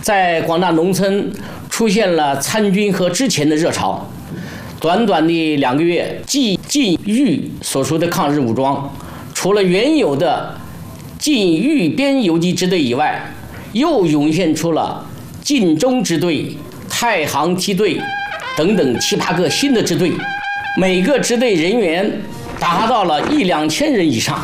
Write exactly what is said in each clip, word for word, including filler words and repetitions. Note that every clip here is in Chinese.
在广大农村出现了参军和之前的热潮。短短的两个月，冀晋豫所属的抗日武装，除了原有的晋豫边游击支队以外，又涌现出了晋中支队、太行梯队等等七八个新的支队，每个支队人员达到了一两千人以上。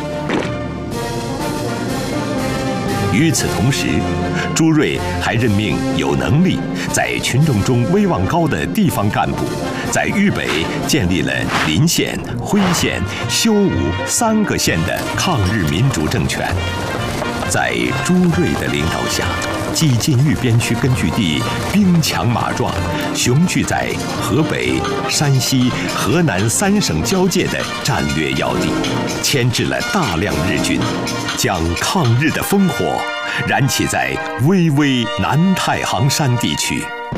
与此同时，朱瑞还任命有能力、在群众中威望高的地方干部，在豫北建立了临县、徽县、修武三个县的抗日民主政权。在朱瑞的领导下，冀晋豫边区根据地兵强马壮，雄踞在河北、山西、河南三省交界的战略要地，牵制了大量日军，将抗日的烽火燃起在巍巍南太行山地区。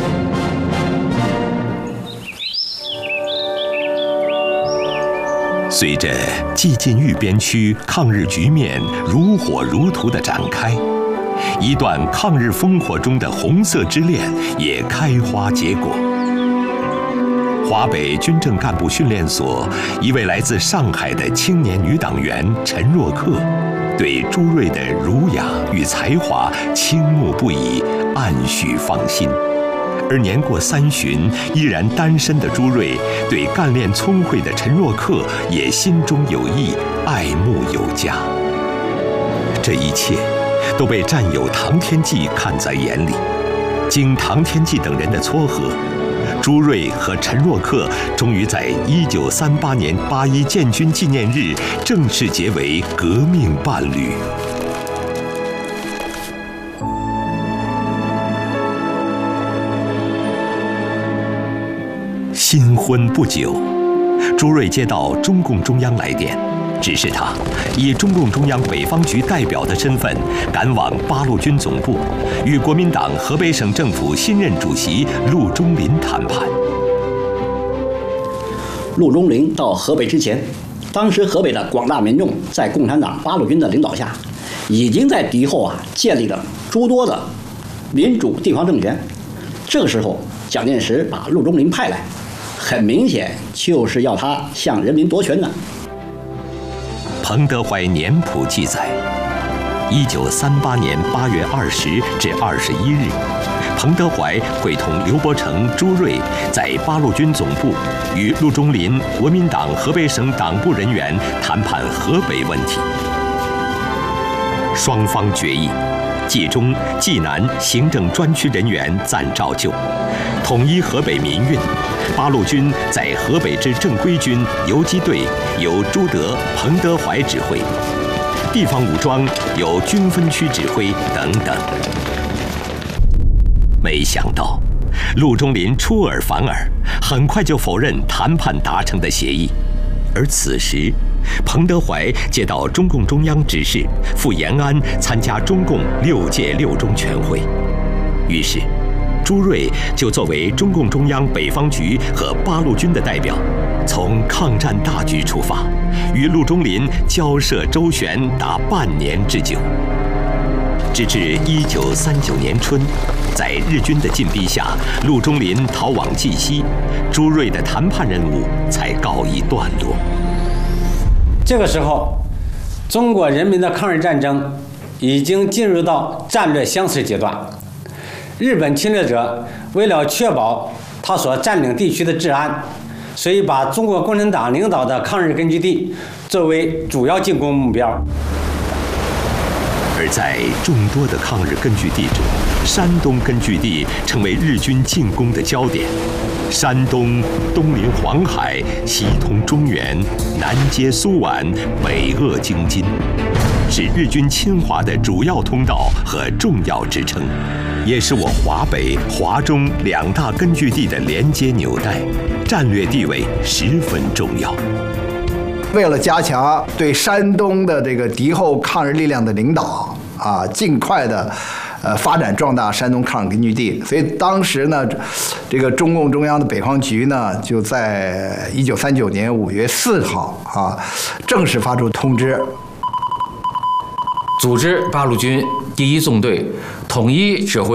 随着冀晋豫边区抗日局面如火如荼的展开，一段抗日烽火中的红色之恋也开花结果。华北军政干部训练所一位来自上海的青年女党员陈若克，对朱瑞的儒雅与才华倾慕不已，暗许放心。而年过三旬依然单身的朱瑞，对干练聪慧的陈若克也心中有意，爱慕有加。这一切都被战友唐天际看在眼里。经唐天际等人的撮合，朱瑞和陈若克终于在一九三八年八一建军纪念日正式结为革命伴侣。新婚不久，朱瑞接到中共中央来电，指示他以中共中央北方局代表的身份赶往八路军总部，与国民党河北省政府新任主席陆中麟谈判。 陆中麟到河北之前，当时河北的广大民众在共产党八路军的领导下，已经在敌后啊建立了诸多的民主地方政权。这个时候，蒋介石把陆中麟派来，很明显就是要他向人民夺权的。 彭德怀年谱记载，一九三八年八月二十至二十一日，彭德怀会同刘伯承、朱瑞在八路军总部与陆中麟国民党河北省党部人员谈判河北问题。双方决议，冀中、冀南行政专区人员暂照旧，统一河北民运。八路军在河北之正规军游击队由朱德、彭德怀指挥，地方武装由军分区指挥等等。没想到，陆中麟出尔反尔，很快就否认谈判达成的协议。而此时，彭德怀接到中共中央指示，赴延安参加中共六届六中全会，于是朱瑞就作为中共中央北方局和八路军的代表，从抗战大局出发，与陆中麟交涉周旋达半年之久。直至一九三九年春，在日军的进逼下，陆中麟逃往冀西，朱瑞的谈判任务才告一段落。 这个时候，中国人民的抗日战争已经进入到战略相持阶段。日本侵略者为了确保他所占领地区的治安，所以把中国共产党领导的抗日根据地作为主要进攻目标。 而在众多的抗日根据地中，山东根据地成为日军进攻的焦点。山东东临黄海，西通中原，南接苏皖，北扼京津，是日军侵华的主要通道和重要支撑，也是我华北、华中两大根据地的连接纽带，战略地位十分重要。 为了加强对山东的这个敌后抗日力量的领导啊，尽快的呃发展壮大山东抗日根据地，所以当时呢，这个中共中央的北方局呢，就在一九三九年五月四号啊，正式发出通知， 组织八路军第一纵队统一指挥